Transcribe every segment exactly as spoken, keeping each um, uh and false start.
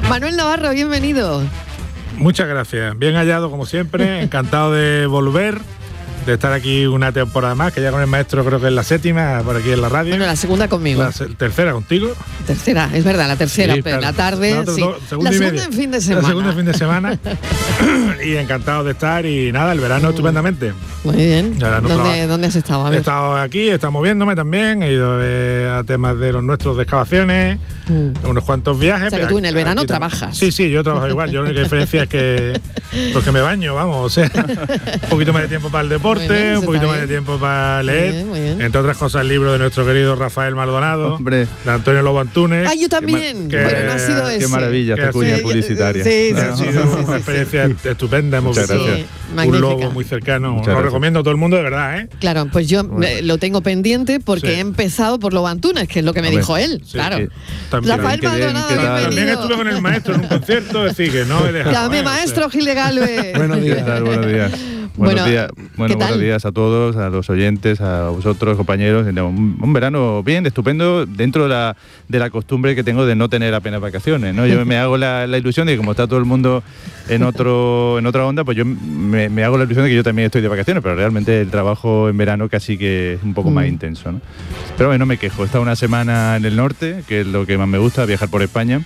Manuel Navarro, bienvenido. Muchas gracias, bien hallado como siempre, encantado de volver, de estar aquí una temporada más, que ya con el maestro creo que es la séptima, por aquí en la radio. Bueno, la segunda conmigo. La se- tercera contigo. Tercera, es verdad, la tercera, Sí, pero claro. la tarde, Nosotros sí. dos, segunda La y segunda media. en fin de semana. La segunda en fin de semana. Y encantado de estar y nada, el verano estupendamente. Muy bien. Ya, no ¿Dónde, trabajo. ¿Dónde has estado? A He ver. estado aquí, he estado moviéndome también, he ido eh, a temas de los nuestros de excavaciones, Mm. unos cuantos viajes. O sea, que pero tú en el verano aquí trabajas. también. Sí, sí, yo trabajo igual. Yo la única diferencia es que porque me baño, vamos, o sea, un poquito más de tiempo para el deporte, Muy bien, eso un poquito está más de bien. tiempo para leer, Muy bien, muy bien. entre otras cosas el libro de nuestro querido Rafael Maldonado, Hombre, de Antonio Lobo Antunes. Ah, yo también. que- Bueno, no ha sido qué ese. qué maravilla que esta cuña sí, publicitaria. sí, sí, que ha sí, sido sí, sí, una sí. experiencia estupenda, hemos Muchas visto gracias. Sí, un magnífica. lobo muy cercano. Muchas Lo gracias. recomiendo a todo el mundo, de verdad, ¿eh? Claro, pues yo eh, lo tengo pendiente porque Sí. he empezado por Lobo Antunes, que es lo que me Hombre, dijo él. sí, claro. que- También, Rafael que bien, Maldonado, ¿qué tal? bienvenido. también estuve con el maestro en un concierto, es decir, que no he dejado. Llame ¿eh? O sea, maestro Gil de Galvez. Buenos ¿qué días. tal? Buenos días. Bueno, Buenos días, ¿qué bueno, tal? buenos días a todos, a los oyentes, a vosotros, compañeros. Un, un verano bien, estupendo, dentro de la, de la costumbre que tengo de no tener apenas vacaciones, ¿no? Yo me hago la, la ilusión de que como está todo el mundo en otro en otra onda, pues yo me, me hago la ilusión de que yo también estoy de vacaciones, pero realmente el trabajo en verano casi que es un poco Mm. más intenso, ¿no? Pero bueno, no me quejo. He estado una semana en el norte, que es lo que más me gusta, viajar por España.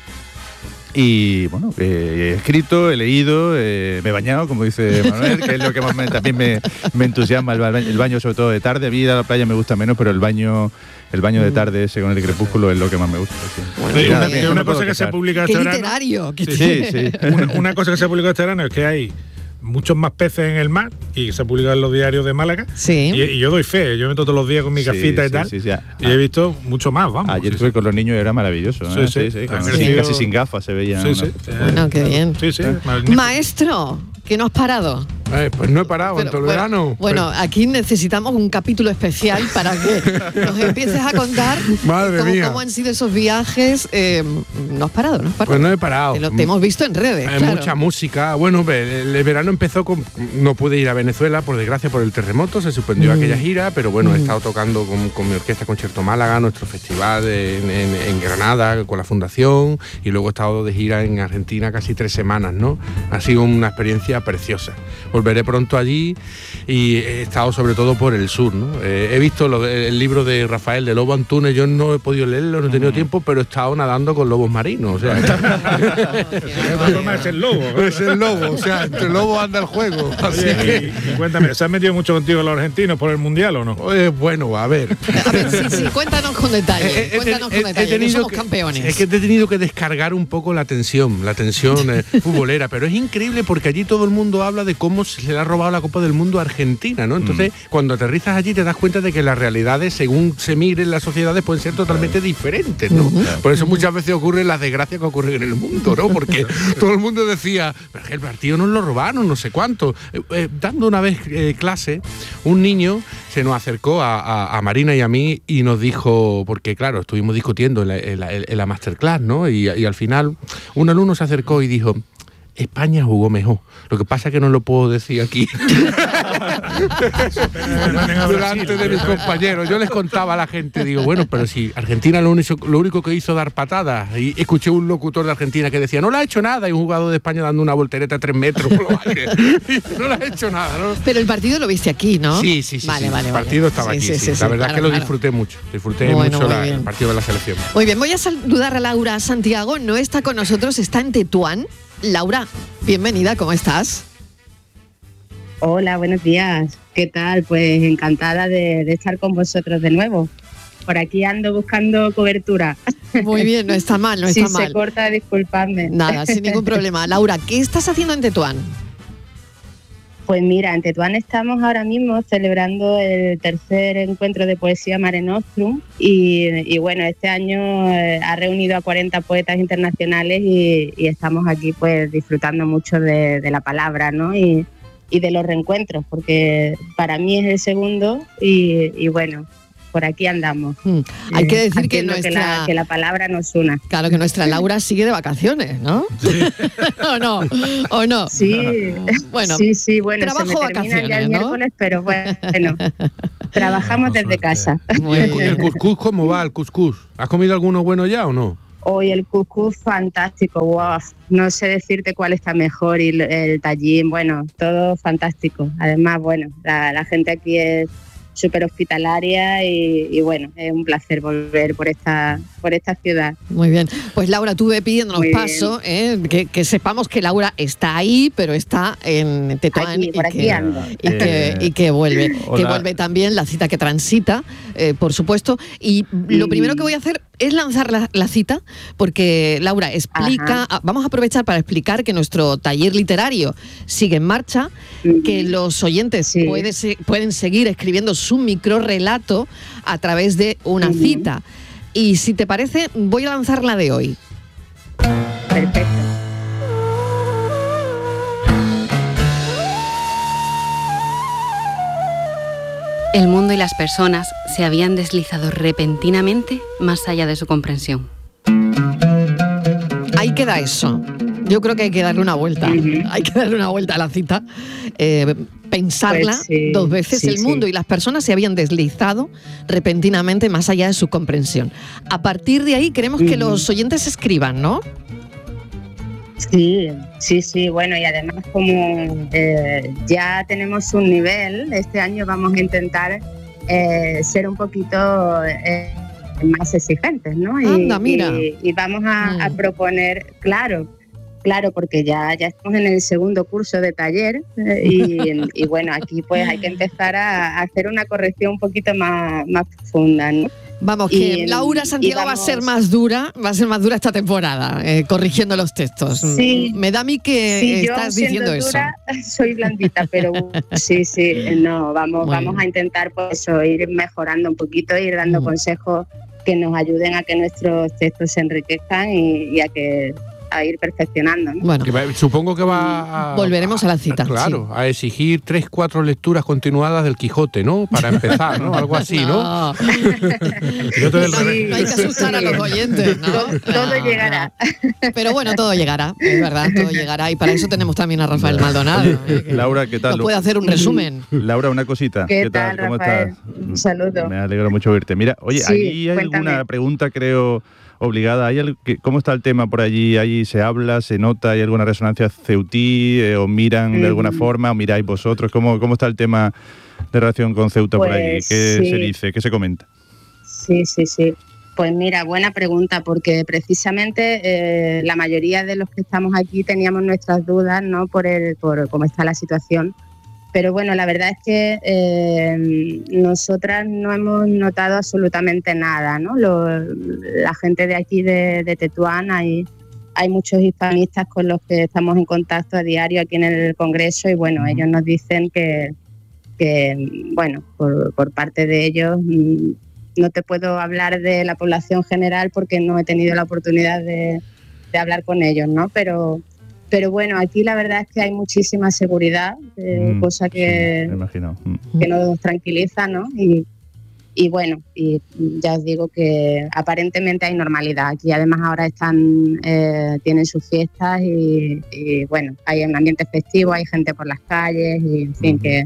Y bueno, eh, he escrito, he leído, eh, me he bañado, como dice Manuel, que es lo que más me- también me, me entusiasma, el, ba- el baño sobre todo de tarde. A mí ir a la playa me gusta menos, pero el baño el baño de tarde ese con el crepúsculo es lo que más me gusta. Sí. Bueno, Sí, muy una, bien. que no una me puedo cosa que se quejar. publica Qué este verano. literario. que Sí, tiene. Sí, sí. Una, una cosa que se ha publicado este verano es que hay muchos más peces en el mar y se publica en los diarios de Málaga. Sí. Y, y yo doy fe, yo me meto todos los días con mi Sí, cafita y sí, tal. sí, sí. Y he visto mucho más, vamos. Ayer sí, estuve sí. con los niños y era maravilloso. Sí, ¿eh? sí. sí, Ha con- crecido- casi sin gafas se veía. Sí, ¿no? sí. Bueno, qué bien. Sí, sí. magnífico. Maestro, que no has parado. Eh, pues no he parado en Pero, todo el bueno, verano. Bueno, aquí necesitamos un capítulo especial para que nos empieces a contar Madre cómo, mía. cómo han sido esos viajes. Eh, no has parado, no has parado. Pues no he parado. Te, lo- te hemos visto en redes. Hay claro. mucha música. Bueno, el, el verano empezó con... No pude ir a Venezuela, por desgracia, por el terremoto. Se suspendió Mm. aquella gira, pero bueno, he Mm. estado tocando con, con mi orquesta Concierto Málaga, nuestro festival en, en- en Granada, con la Fundación, y luego he estado de gira en Argentina casi tres semanas, ¿no? Ha sido una experiencia preciosa. Volveré pronto allí y he estado sobre todo por el sur, ¿no? Eh, he visto lo- el libro de Rafael de Lobo Antunes, yo no he podido leerlo, no he tenido tiempo, pero he estado nadando con lobos marinos, o sea... La forma es el lobo. Es el lobo, o sea, entre lobo anda el juego. Así Oye, que, y, y cuéntame, ¿se han metido mucho contigo los argentinos por el mundial o no? eh, bueno, a ver. A ver, sí, sí, cuéntanos con detalle. Eh, eh, cuéntanos he- con he detalle. que tenido somos que- campeones. Es que he tenido que descargar un poco la tensión, la tensión eh, futbolera, pero es increíble porque allí todo el mundo habla de cómo se le ha robado la Copa del Mundo a Argentina, ¿no? Entonces, cuando aterrizas allí te das cuenta de que las realidades, según se miren las sociedades, pueden ser totalmente diferentes, ¿no? Por eso muchas veces ocurren las desgracias que ocurren en el mundo, ¿no? Porque todo el mundo decía, "Pero es que el partido nos lo robaron, no sé cuánto". Eh, eh, dando una vez eh, clase, un niño se nos acercó a, a- a Marina y a mí y nos dijo, porque claro, estuvimos discutiendo en la, en la- en la masterclass, ¿no? Y, y al final un alumno se acercó y dijo, España jugó mejor. Lo que pasa es que no lo puedo decir aquí. Delante de mis compañeros. Yo les contaba a la gente, digo, bueno, pero si Argentina lo único, lo único que hizo dar patadas. Y escuché un locutor de Argentina que decía, no le ha hecho nada. Y un jugador de España dando una voltereta a tres metros por los aires. Y no le ha hecho nada, ¿no? Pero el partido lo viste aquí, ¿no? Sí, sí, sí. Vale, sí. vale, El vale. partido estaba Sí, aquí. sí, sí. sí, La sí, verdad claro, es que lo claro. disfruté mucho. Disfruté Bueno, mucho muy la- bien. el partido de la selección. Muy bien, voy a saludar a Laura Santiago. No está con nosotros, está en Tetuán. Laura, bienvenida, ¿cómo estás? Hola, buenos días. ¿Qué tal? Pues encantada de, de estar con vosotros de nuevo. Por aquí ando buscando cobertura. Muy bien, no está mal, no si está se mal. corta, disculpadme. Nada, sin ningún problema. Laura, ¿qué estás haciendo en Tetuán? Pues mira, en Tetuán estamos ahora mismo celebrando el tercer encuentro de poesía Mare Nostrum y, y bueno, este año eh, ha reunido a cuarenta poetas internacionales y, y estamos aquí pues disfrutando mucho de, de la palabra, ¿no? Y, y de los reencuentros, porque para mí es el segundo y, y bueno, por aquí andamos. Hmm. Hay que decir que haciendo nuestra, que la, que la palabra nos una. claro, que nuestra Laura sigue de vacaciones, ¿no? ¿O no? ¿O no? Sí, Bueno, sí, sí, bueno, trabajo, se me termina ya vacaciones, el ¿no? miércoles, pero bueno, trabajamos desde casa. Muy ¿El, el bien. cuscús cómo va? ¿El cuscús? ¿Has comido alguno bueno ya o no? Hoy el cuscús fantástico, wow, no sé decirte cuál está mejor, y el, el tallín, bueno, todo fantástico. Además, bueno, la, la gente aquí es súper hospitalaria y, y bueno, es un placer volver por esta por esta ciudad. Muy bien. Pues Laura, tú ve pidiéndonos Muy paso, ¿eh? que, que sepamos que Laura está ahí, pero está en Tetuán Aquí, por y, aquí que, ando. y, que, y que vuelve. Hola. Que vuelve también la cita que transita, eh, por supuesto. Y lo Mm. primero que voy a hacer es lanzar la, la cita, porque Laura explica, Ajá. vamos a aprovechar para explicar que nuestro taller literario sigue en marcha, Ujú. que los oyentes Sí. puede se- pueden seguir escribiendo su microrrelato a través de una Ujú. cita. Y si te parece, voy a lanzar la de hoy. Perfecto. El mundo y las personas se habían deslizado repentinamente más allá de su comprensión. Ahí queda eso. Yo creo que hay que darle una vuelta. Ujú. Hay que darle una vuelta a la cita. Eh, pensarla Pues sí, dos veces. sí, El mundo sí. y las personas se habían deslizado repentinamente más allá de su comprensión. A partir de ahí queremos que Ujú. los oyentes escriban, ¿no? Sí, sí, sí, bueno, y además como eh, ya tenemos un nivel, este año vamos a intentar eh, ser un poquito eh, más exigentes, ¿no? Y, Anda, mira. y, y vamos a, Mm. a proponer, claro, claro, porque ya, ya estamos en el segundo curso de taller eh, y, y bueno, aquí pues hay que empezar a, a hacer una corrección un poquito más, más profunda, ¿no? Vamos, que Y- Laura y Santiago vamos- va a ser más dura, va a ser más dura esta temporada, eh, corrigiendo los textos. Sí. Me da a mí que Sí, yo estás siendo diciendo dura, soy blandita, pero sí, sí, no, vamos, Muy vamos bien. a intentar pues eso, ir mejorando un poquito, ir dando Mm. consejos que nos ayuden a que nuestros textos se enriquezcan y, y a que a ir perfeccionando, ¿no? Bueno, Que va- supongo que va a, Volveremos a la cita, Claro, sí. a exigir tres, cuatro lecturas continuadas del Quijote, ¿no? Para empezar, ¿no? Algo así, ¿no? no, El Quijote del no, Rey. no hay que asustar a los oyentes, ¿no? Todo, todo No, llegará. no. Pero bueno, todo llegará, es verdad, todo llegará. Y para eso tenemos también a Rafael Maldonado. ¿eh? que Laura, ¿qué tal? nos puede hacer un resumen. Laura, una cosita. ¿Qué tal, ¿Cómo Rafael? estás? Un saludo. Me alegro mucho verte. Mira, oye, Sí, allí hay cuéntame. alguna pregunta, creo, obligada. ¿Hay al- que- ¿Cómo está el tema por allí? ¿Allí se habla, se nota? ¿Hay alguna resonancia ceutí? Eh, ¿O miran de alguna Mm. forma? ¿O miráis vosotros? ¿Cómo, cómo está el tema de relación con Ceuta por allí? Pues ¿Qué sí. se dice? ¿Qué se comenta? Sí, sí, sí. Pues mira, buena pregunta, porque precisamente eh, la mayoría de los que estamos aquí teníamos nuestras dudas, ¿no? Por el, por cómo está la situación. Pero bueno, la verdad es que eh, nosotras no hemos notado absolutamente nada, ¿no? Lo- la gente de aquí de, de Tetuán, hay, hay muchos hispanistas con los que estamos en contacto a diario aquí en el Congreso y bueno, Ujú. ellos nos dicen que, que bueno, por, por parte de ellos mm, no te puedo hablar de la población general porque no he tenido la oportunidad de, de hablar con ellos, ¿no? Pero, pero bueno, aquí la verdad es que hay muchísima seguridad, eh, Mm, cosa sí, que, me imagino. Mm. que nos tranquiliza, ¿no? Y, y bueno, y ya os digo que aparentemente hay normalidad. Aquí además ahora están, eh, tienen sus fiestas y, y bueno, hay un ambiente festivo, hay gente por las calles y en fin, Ujú. que,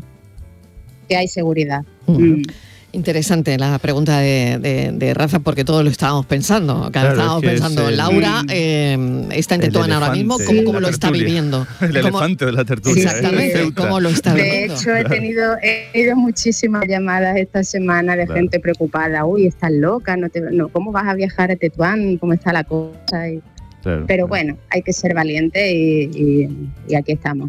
que hay seguridad. Ujú. Mm. Interesante la pregunta de, de- de Rafa, porque todos lo estábamos pensando. Que Claro, estábamos es que es pensando, el- Laura eh, está en el Tetuán ahora mismo, elefante ¿cómo, de cómo la lo está tertulia. viviendo? El ¿Cómo- elefante de la tertulia. ¿eh? Exactamente, Ceuta. ¿cómo lo está De viviendo? hecho, he tenido, he tenido muchísimas llamadas esta semana de Claro. gente preocupada. Uy, estás loca, no te, no, ¿cómo vas a viajar a Tetuán? ¿Cómo está la cosa? Y- Claro, pero claro. bueno, hay que ser valiente y, y- y aquí estamos.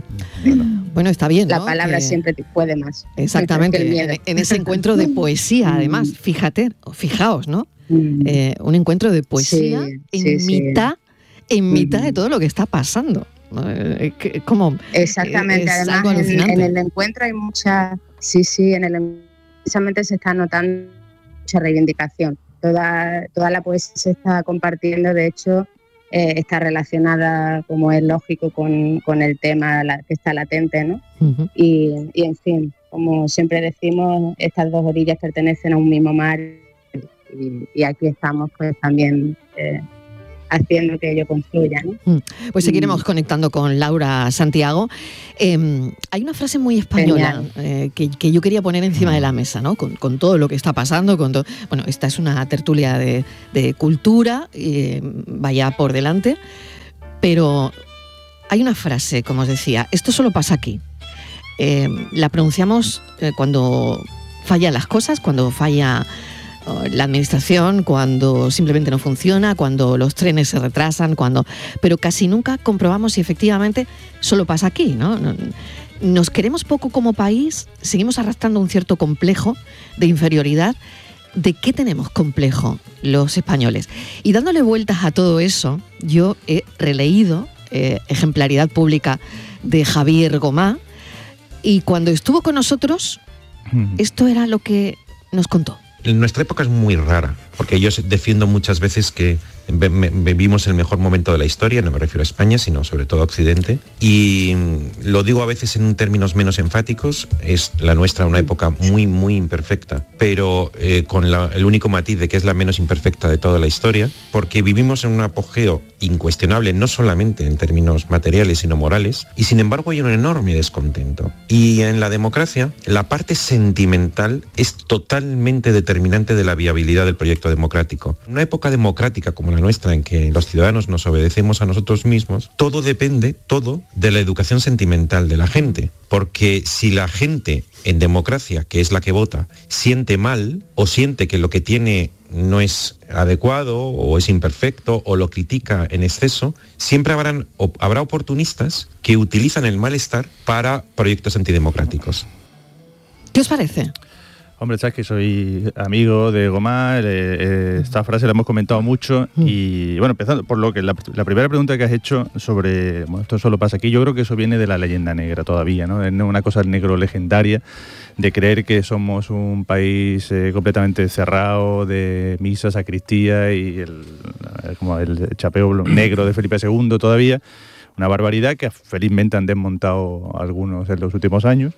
Mm. Bueno, está bien, La ¿no? palabra Que- siempre te puede más. Exactamente, que el miedo. en, en ese encuentro de poesía, Mm. además, fíjate, fijaos, ¿no? Mm. Eh, un encuentro de poesía Sí, en sí, sí. mitad, en mitad de Ujú. todo lo que está pasando. ¿no? Eh, que- como Exactamente, es además algo en, alucinante. en el encuentro hay mucha, sí, sí, en el precisamente se está notando mucha reivindicación. Toda, toda la poesía se está compartiendo, de hecho, eh, está relacionada, como es lógico, con, con el tema la- que está latente, ¿no? Ujú. Y, y en fin, como siempre decimos, estas dos orillas pertenecen a un mismo mar y, y aquí estamos pues también eh, haciendo que ello confluya, ¿no? Pues seguiremos conectando con Laura Santiago. Eh, hay una frase muy española eh, que, que yo quería poner encima de la mesa, ¿no? Con, con todo lo que está pasando, con todo. Bueno, esta es una tertulia de, de cultura, eh, vaya por delante, pero hay una frase, como os decía, esto solo pasa aquí. Eh, la pronunciamos eh, cuando fallan las cosas, cuando falla la administración, cuando simplemente no funciona, cuando los trenes se retrasan, cuando, pero casi nunca comprobamos si efectivamente solo pasa aquí, ¿no? Nos queremos poco como país, seguimos arrastrando un cierto complejo de inferioridad. ¿De qué tenemos complejo los españoles? Y dándole vueltas a todo eso, yo he releído eh, Ejemplaridad Pública de Javier Gomá, y cuando estuvo con nosotros, esto era lo que nos contó. Nuestra época es muy rara, porque yo defiendo muchas veces que vivimos el mejor momento de la historia, no me refiero a España, sino sobre todo a Occidente, y lo digo a veces en términos menos enfáticos, es la nuestra una época muy, muy imperfecta, pero eh, con la, el único matiz de que es la menos imperfecta de toda la historia, porque vivimos en un apogeo incuestionable, no solamente en términos materiales, sino morales, y sin embargo hay un enorme descontento. Y en la democracia, la parte sentimental es totalmente determinante de la viabilidad del proyecto democrático. Una época democrática como la nuestra, en que los ciudadanos nos obedecemos a nosotros mismos, todo depende, todo, de la educación sentimental de la gente. Porque si la gente en democracia, que es la que vota, siente mal o siente que lo que tiene no es adecuado o es imperfecto o lo critica en exceso, siempre habrán, habrá oportunistas que utilizan el malestar para proyectos antidemocráticos. ¿Qué os parece? Hombre, sabes que soy amigo de Gomá, eh, eh, esta frase la hemos comentado mucho y, bueno, empezando por lo que la, la primera pregunta que has hecho sobre, bueno, esto solo pasa aquí, yo creo que eso viene de la leyenda negra todavía, ¿no? Es una cosa negro legendaria de creer que somos un país eh, completamente cerrado de misa, sacristía y el, como el chapeo negro de Felipe segundo todavía, una barbaridad que felizmente han desmontado algunos en los últimos años.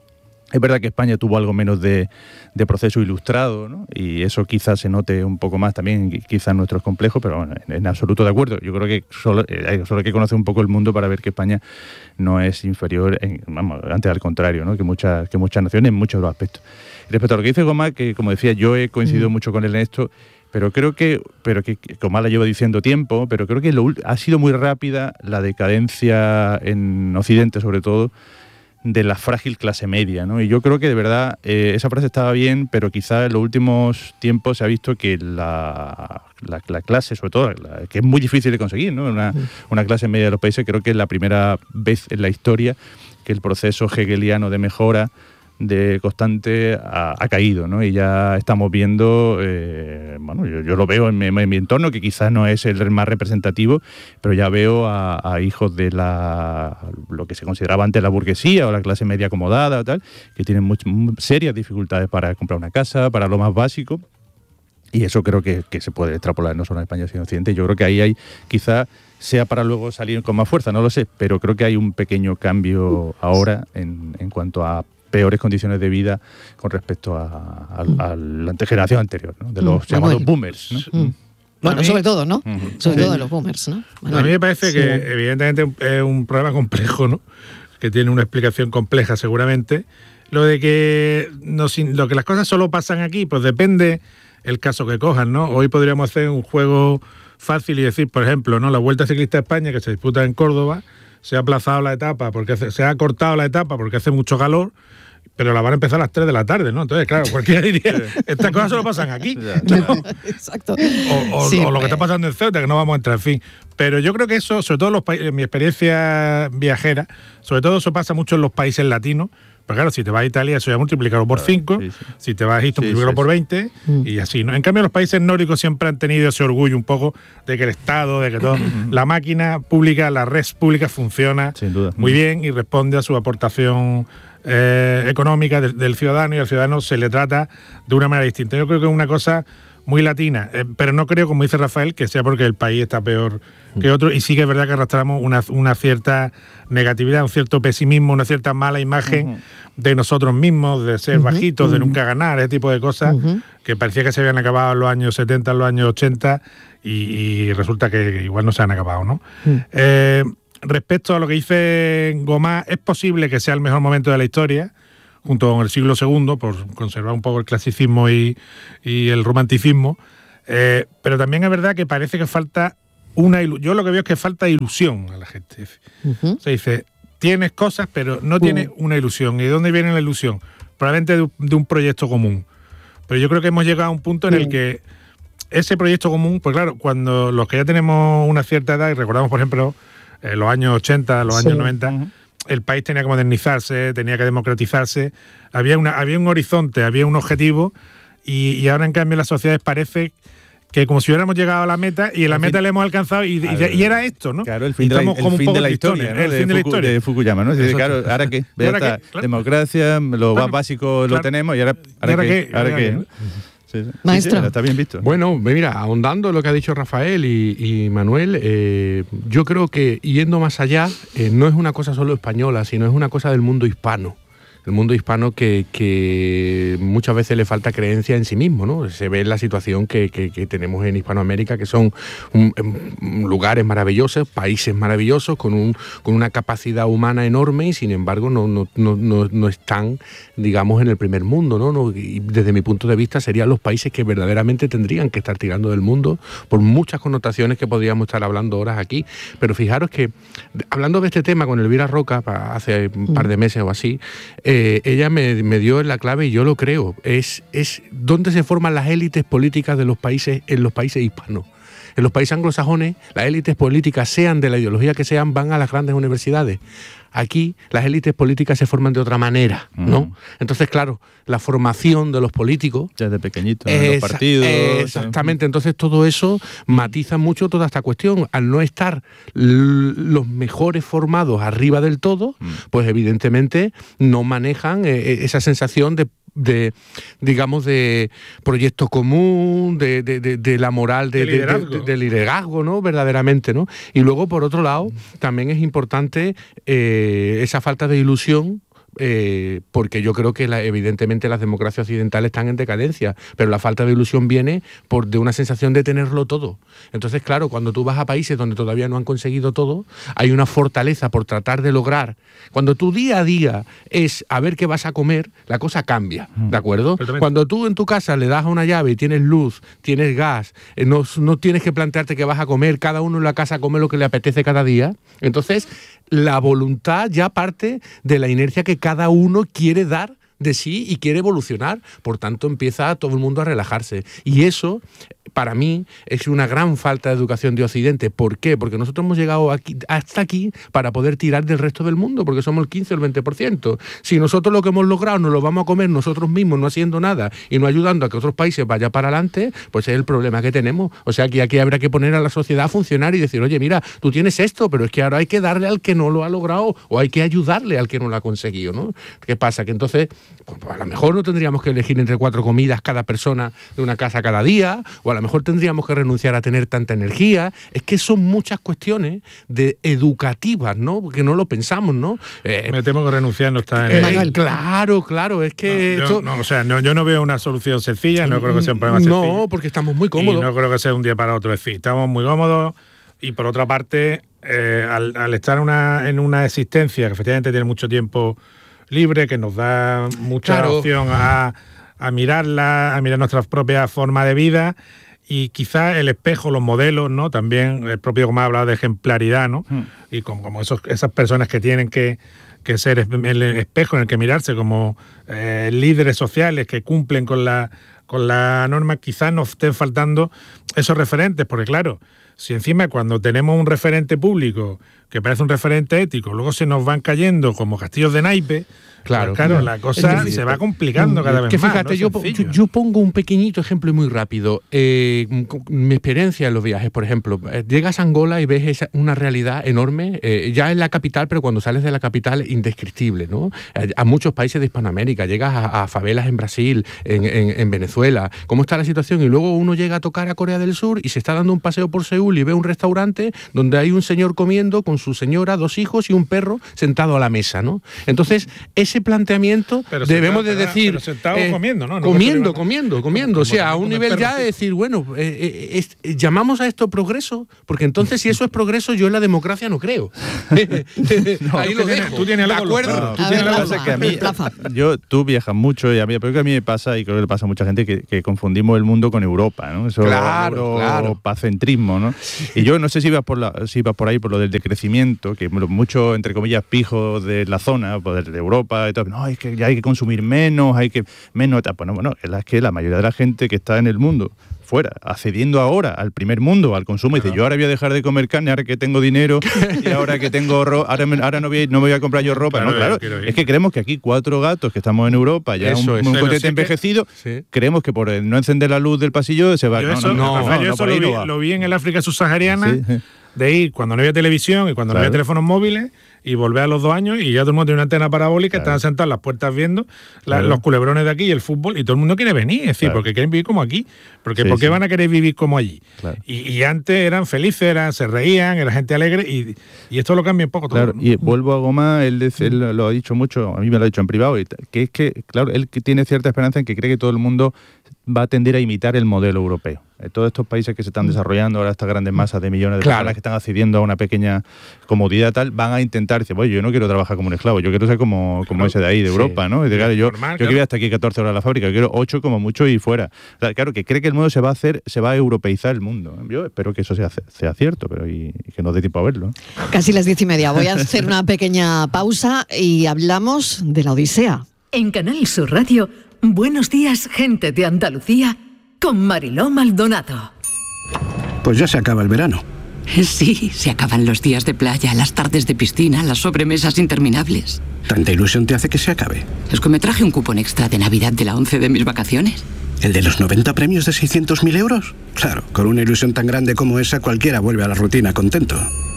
Es verdad que España tuvo algo menos de, de proceso ilustrado, ¿no? Y eso quizás se note un poco más también, quizás en nuestros complejos, pero bueno, en, en absoluto de acuerdo. Yo creo que solo, eh, solo hay que conocer un poco el mundo para ver que España no es inferior, en, vamos, antes al contrario, ¿no? que, muchas, que muchas naciones en muchos aspectos. Respecto a lo que dice Gomá, que como decía, yo he coincidido mm. mucho con él en esto, pero creo que, pero que Gomá la llevo diciendo tiempo, pero creo que lo, ha sido muy rápida la decadencia en Occidente, sobre todo, de la frágil clase media, ¿no? Y yo creo que de verdad eh, esa frase estaba bien, pero quizá en los últimos tiempos se ha visto que la, la, la clase, sobre todo, la, que es muy difícil de conseguir, ¿no? Una, una clase media de los países, creo que es la primera vez en la historia que el proceso hegeliano de mejora de constante ha, ha caído, ¿no? Y ya estamos viendo, eh, bueno, yo, yo lo veo en mi, en mi entorno, que quizás no es el más representativo, pero ya veo a, a hijos de la lo que se consideraba antes la burguesía o la clase media acomodada o tal, que tienen much, serias dificultades para comprar una casa, para lo más básico. Y eso creo que, que se puede extrapolar no solo en España, sino en Occidente. Yo creo que ahí hay, quizá sea para luego salir con más fuerza, no lo sé, pero creo que hay un pequeño cambio ahora en, en cuanto a peores condiciones de vida con respecto a, a, a la generación anterior, ¿no? De los mm, llamados bueno. boomers, ¿no? Mm. Bueno, mí, sobre todo, ¿no? Uh-huh. Sobre sí. todo de los boomers, ¿no? Bueno, a mí me parece sí. que evidentemente es un problema complejo, ¿no? Que tiene una explicación compleja seguramente. Lo de que, no, lo que las cosas solo pasan aquí, pues depende el caso que cojan, ¿no? Hoy podríamos hacer un juego fácil y decir, por ejemplo, ¿no? La Vuelta Ciclista a España, que se disputa en Córdoba, se ha aplazado la etapa, porque hace, se ha cortado la etapa porque hace mucho calor, pero la van a empezar a las tres de la tarde, ¿no? Entonces, claro, cualquiera diría, estas cosas solo pasan aquí, ¿no? Exacto. O, o, sí, o lo que está pasando en Ceuta, que no vamos a entrar, en fin. Pero yo creo que eso, sobre todo en, los, en mi experiencia viajera, sobre todo eso pasa mucho en los países latinos. Pero claro, si te vas a Italia, eso ya multiplicarlo por cinco, sí, sí. Si te vas a Egipto, sí, multiplicarlo sí, por veinte, sí. Y así, ¿no? En cambio, los países nórdicos siempre han tenido ese orgullo un poco de que el Estado, de que todo, la máquina pública, la red pública funciona sin duda. Muy bien y responde a su aportación eh, económica del, del ciudadano, y al ciudadano se le trata de una manera distinta. Yo creo que es una cosa muy latina, eh, pero no creo, como dice Rafael, que sea porque el país está peor que otro, y sí que es verdad que arrastramos una, una cierta negatividad, un cierto pesimismo, una cierta mala imagen uh-huh. de nosotros mismos, de ser uh-huh. bajitos, uh-huh. de nunca ganar, ese tipo de cosas, uh-huh. que parecía que se habían acabado en los años setenta, en los años ochenta, y, y resulta que igual no se han acabado, ¿no? Uh-huh. Eh, respecto a lo que dice Gomá, es posible que sea el mejor momento de la historia, junto con el siglo segundo, por conservar un poco el clasicismo y, y el romanticismo, eh, pero también es verdad que parece que falta una ilusión. Yo lo que veo es que falta ilusión a la gente. Uh-huh. Se dice, tienes cosas, pero no tienes uh. una ilusión. ¿Y de dónde viene la ilusión? Probablemente de, de un proyecto común. Pero yo creo que hemos llegado a un punto en uh. el que ese proyecto común, pues claro, cuando los que ya tenemos una cierta edad, y recordamos, por ejemplo, eh, los años ochenta, los sí. años noventa, uh-huh. el país tenía que modernizarse, tenía que democratizarse, había, una, había un horizonte, había un objetivo, y, y ahora en cambio las sociedades parece que como si hubiéramos llegado a la meta y en la meta la hemos alcanzado y, claro, y, y era esto, ¿no? Claro, el fin de la, el fin de la historia, ¿no? El de fin de la historia. De Fukuyama, ¿no? Dice, claro, ¿ahora qué? Ya ¿ahora está, qué? Claro. Democracia, lo más básico claro. lo tenemos y ahora, ¿ahora, ¿ahora qué? qué? ¿Ahora qué? ¿no? Sí, sí. Maestro. Sí, está bien visto. Bueno, mira, ahondando en lo que ha dicho Rafael y, y Manuel, eh, yo creo que yendo más allá, eh, no es una cosa solo española, sino es una cosa del mundo hispano. El mundo hispano que, que muchas veces le falta creencia en sí mismo, ¿no? Se ve en la situación que, que, que tenemos en Hispanoamérica, que son un, un, lugares maravillosos, países maravillosos, con, un, con una capacidad humana enorme y sin embargo no, no, no, no, no están, digamos, en el primer mundo, ¿no? no y desde mi punto de vista serían los países que verdaderamente tendrían que estar tirando del mundo por muchas connotaciones que podríamos estar hablando horas aquí. Pero fijaros que, hablando de este tema con Elvira Roca, hace un par de meses o así, Eh, ella me, me dio la clave y yo lo creo, es, es dónde se forman las élites políticas de los países, en los países hispanos. En los países anglosajones, las élites políticas, sean de la ideología que sean, van a las grandes universidades. Aquí las élites políticas se forman de otra manera, ¿no? Uh-huh. Entonces, claro, la formación de los políticos... Ya desde pequeñitos, en los partidos... Exactamente, entonces todo eso matiza mucho toda esta cuestión. Al no estar l- los mejores formados arriba del todo, uh-huh. pues evidentemente no manejan eh, esa sensación de de, digamos, de proyecto común, de, de, de, de la moral de, de, liderazgo. De, de, de liderazgo, ¿no? Verdaderamente, ¿no? Y luego, por otro lado, también es importante eh, esa falta de ilusión, Eh, porque yo creo que la, evidentemente las democracias occidentales están en decadencia, pero la falta de ilusión viene por de una sensación de tenerlo todo. Entonces, claro, cuando tú vas a países donde todavía no han conseguido todo, hay una fortaleza por tratar de lograr. Cuando tu día a día es a ver qué vas a comer, la cosa cambia, ¿de acuerdo? Cuando tú en tu casa le das a una llave y tienes luz, tienes gas, eh, no, no tienes que plantearte qué vas a comer, cada uno en la casa come lo que le apetece cada día, entonces la voluntad ya parte de la inercia que cada uno quiere dar de sí y quiere evolucionar. Por tanto, empieza todo el mundo a relajarse. Y eso, para mí, es una gran falta de educación de Occidente. ¿Por qué? Porque nosotros hemos llegado aquí, hasta aquí para poder tirar del resto del mundo, porque somos el quince o el veinte por ciento. Si nosotros lo que hemos logrado nos lo vamos a comer nosotros mismos, no haciendo nada y no ayudando a que otros países vayan para adelante, pues es el problema que tenemos. O sea, que aquí habrá que poner a la sociedad a funcionar y decir, oye, mira, tú tienes esto, pero es que ahora hay que darle al que no lo ha logrado o hay que ayudarle al que no lo ha conseguido, ¿no? ¿Qué pasa? Que entonces, pues, a lo mejor no tendríamos que elegir entre cuatro comidas cada persona de una casa cada día, o a lo mejor tendríamos que renunciar a tener tanta energía. Es que son muchas cuestiones de educativas, ¿no? Porque no lo pensamos, ¿no? Eh, Me temo que renunciar no está en eh, el... Claro, claro, es que... No, esto... no, o sea, no, yo no veo una solución sencilla, no creo que sea un problema no, sencillo. No, porque estamos muy cómodos. Y no creo que sea un día para otro, es decir, estamos muy cómodos y por otra parte, eh, al, al estar una, en una existencia que efectivamente tiene mucho tiempo libre, que nos da mucha claro. opción a, a mirarla, a mirar nuestra propia forma de vida y quizás el espejo, los modelos, ¿no? También el propio, como ha hablado, de ejemplaridad, ¿no? Mm. Y como, como esos, esas personas que tienen que, que ser el espejo en el que mirarse como eh, líderes sociales que cumplen con la, con la norma, quizás nos estén faltando esos referentes, porque claro, si encima cuando tenemos un referente público que parece un referente ético, luego se nos van cayendo como castillos de naipes. Claro, pues claro, la cosa decir, se va complicando cada vez que más. Fíjate, ¿no? yo, Sencillo. yo, yo pongo un pequeñito ejemplo muy rápido. Eh, mi experiencia en los viajes, por ejemplo, eh, llegas a Angola y ves esa, una realidad enorme, eh, ya en la capital, pero cuando sales de la capital, indescriptible, ¿no? Eh, a muchos países de Hispanoamérica, llegas a, a favelas en Brasil, en, en, en Venezuela, cómo está la situación, y luego uno llega a tocar a Corea del Sur y se está dando un paseo por Seúl y ve un restaurante donde hay un señor comiendo con su señora, dos hijos y un perro sentado a la mesa, ¿no? Entonces, ese planteamiento pero debemos sentado, de decir pero sentado eh, comiendo, ¿no? no comiendo, comiendo, comiendo, o sea, a un nivel ya de decir, bueno, eh, eh, es, llamamos a esto progreso, porque entonces si eso es progreso, yo en la democracia no creo. no, Ahí lo dejo. Tú tienes ¿De acuerdo? No, tú tienes la cosa que a mí, yo, tú viajas mucho y a mí, pero que a mí me pasa y creo que le pasa a mucha gente que, que confundimos el mundo con Europa, ¿no? Eso claro, claro. Pacentrismo, ¿no? Y yo no sé si vas por la, si vas por ahí por lo del decrecimiento, que muchos entre comillas pijos de la zona, pues de Europa y todo, no, es que ya hay que consumir menos, hay que menos, bueno, bueno, es que la mayoría de la gente que está en el mundo fuera, accediendo ahora al primer mundo, al consumo, claro. Y dice, yo ahora voy a dejar de comer carne, ahora que tengo dinero, y ahora que tengo ro- ahora, me, ahora no, voy, no me voy a comprar yo ropa. Claro, no, claro, es que creemos que aquí cuatro gatos que estamos en Europa, ya eso un, es. un continente envejecido, que, sí. creemos que por el no encender la luz del pasillo se va... Yo no, eso, no, no, Rafael, no, yo no, eso no, lo, vi, no lo vi en el África subsahariana, sí. de ir cuando no había televisión y cuando claro. no había teléfonos móviles, y volver a los dos años y ya todo el mundo tiene una antena parabólica, claro. Estaban sentados en las puertas viendo la, claro. los culebrones de aquí y el fútbol, y todo el mundo quiere venir, es decir, claro. porque quieren vivir como aquí, porque sí, ¿por qué sí. van a querer vivir como allí? Claro. Y, y antes eran felices, eran, se reían, era gente alegre, y, y esto lo cambia un poco todo. Claro, ¿no? Y vuelvo a Goma, él, él lo ha dicho mucho, a mí me lo ha dicho en privado, que es que, claro, él tiene cierta esperanza en que cree que todo el mundo va a tender a imitar el modelo europeo. Todos estos países que se están desarrollando ahora, estas grandes masas de millones de claro. personas que están accediendo a una pequeña comodidad tal, van a intentar decir, oye, yo no quiero trabajar como un esclavo, yo quiero ser como, como claro. ese de ahí, de sí. Europa, ¿no? Y de, claro, yo, normal, yo claro. quiero ir hasta aquí catorce horas a la fábrica, yo quiero ocho como mucho y fuera. O sea, claro, que cree que el mundo se va a hacer, se va a europeizar el mundo. Yo espero que eso sea, sea cierto, pero y, y que nos dé tiempo a verlo. Casi las diez y media. Voy a hacer una pequeña pausa y hablamos de la Odisea. En Canal Sur Radio, buenos días, gente de Andalucía, con Mariló Maldonado. Pues ya se acaba el verano. Sí, se acaban los días de playa, las tardes de piscina, las sobremesas interminables. ¿Tanta ilusión te hace que se acabe? Es que me traje un cupón extra de Navidad de la ONCE de mis vacaciones. ¿El de los noventa premios de seiscientos mil euros? Claro, con una ilusión tan grande como esa, cualquiera vuelve a la rutina contento.